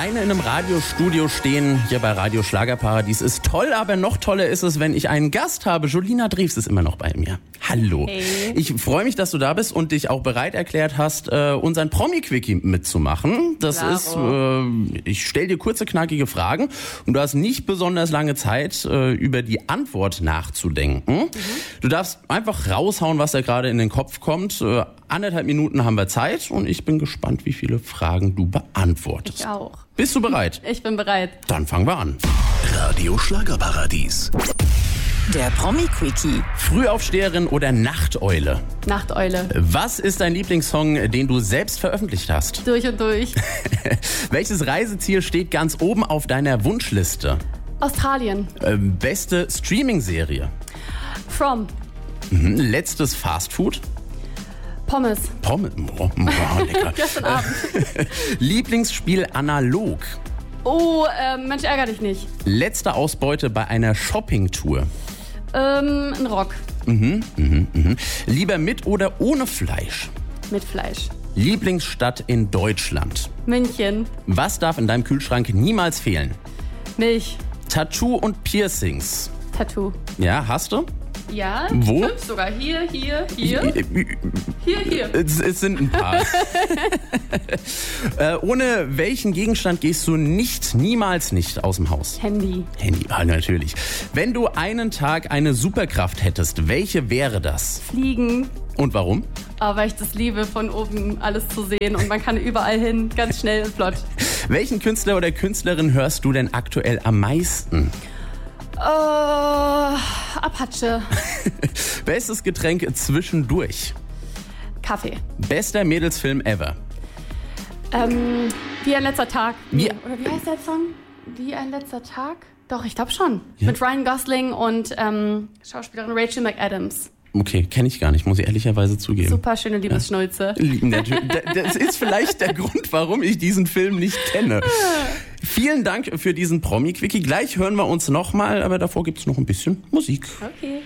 alleine in einem Radiostudio stehen, hier bei Radio Schlagerparadies, ist toll, aber noch toller ist es, wenn ich einen Gast habe. Jolina Drews ist immer noch bei mir. Hallo. Hey. Ich freue mich, dass du da bist und dich auch bereit erklärt hast, unseren Promi-Quickie mitzumachen. Das ist, ich stelle dir kurze, knackige Fragen und du hast nicht besonders lange Zeit, über die Antwort nachzudenken. Du darfst einfach raushauen, was da gerade in den Kopf kommt. 1,5 Minuten haben wir Zeit und ich bin gespannt, wie viele Fragen du beantwortest. Ich auch. Bist du bereit? Ich bin bereit. Dann fangen wir an. Radio Schlagerparadies. Der Promi-Quickie. Frühaufsteherin oder Nachteule? Nachteule. Was ist dein Lieblingssong, den du selbst veröffentlicht hast? Durch und durch. Welches Reiseziel steht ganz oben auf deiner Wunschliste? Australien. Beste Streaming-Serie? From. Letztes Fastfood? Pommes. Pommes. Oh, lecker. Gestern Abend. Lieblingsspiel analog? Oh, Mensch, ärger dich nicht. Letzte Ausbeute bei einer Shoppingtour? Ein Rock. Lieber mit oder ohne Fleisch? Mit Fleisch. Lieblingsstadt in Deutschland? München. Was darf in deinem Kühlschrank niemals fehlen? Milch. Tattoo und Piercings? Tattoo. Ja, hast du? Ja. Wo? 5 sogar. Hier. Hier. Es sind ein paar. Ohne welchen Gegenstand gehst du niemals nicht aus dem Haus? Handy. Handy, natürlich. Wenn du einen Tag eine Superkraft hättest, welche wäre das? Fliegen. Und warum? Aber weil ich das liebe, von oben alles zu sehen und man kann überall hin, ganz schnell und flott. Welchen Künstler oder Künstlerin hörst du denn aktuell am meisten? Apache. Bestes Getränk zwischendurch? Kaffee. Bester Mädelsfilm ever? Wie ein letzter Tag. Wie- Oder wie heißt der Song? Wie ein letzter Tag? Doch, ich glaube schon. Ja. Mit Ryan Gosling und Schauspielerin Rachel McAdams. Okay, kenne ich gar nicht, muss ich ehrlicherweise zugeben. Super schöne Liebesschnulze. Das ist vielleicht der Grund, warum ich diesen Film nicht kenne. Vielen Dank für diesen Promi-Quickie. Gleich hören wir uns nochmal, aber davor gibt es noch ein bisschen Musik. Okay.